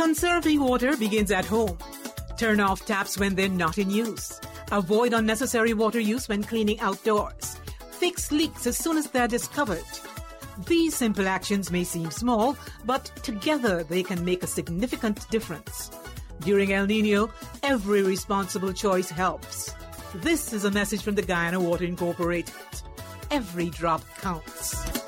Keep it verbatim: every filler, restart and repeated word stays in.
Conserving water begins at home. Turn off taps when they're not in use. Avoid unnecessary water use when cleaning outdoors. Fix leaks as soon as they're discovered. These simple actions may seem small, but together they can make a significant difference. During El Nino, every responsible choice helps. This is a message from the Guyana Water Incorporated. Every drop counts.